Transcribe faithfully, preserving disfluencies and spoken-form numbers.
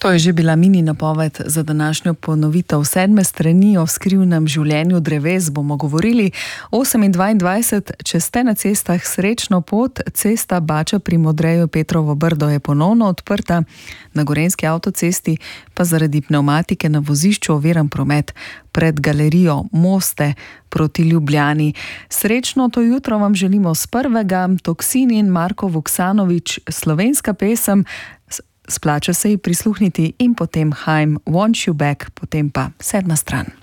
To je že bila mini napoved za današnjo ponovitev sedme strani o skrivnem življenju dreves. Bomo govorili osem dvaindvajset, če ste na cestah, srečno pot. Cesta Bača pri Modreju Petrovo Brdo je ponovno odprta, na Gorenjski avtocesti pa zaradi pnevmatike na vozišču oviran promet pred galerijo Moste proti Ljubljani. Srečno to jutro vam želimo s prvega. Toksin in Marko Vuksanović, slovenska pesem. Splača se ji prisluhniti in potem Haim, Want You Back, potem pa sedma stran.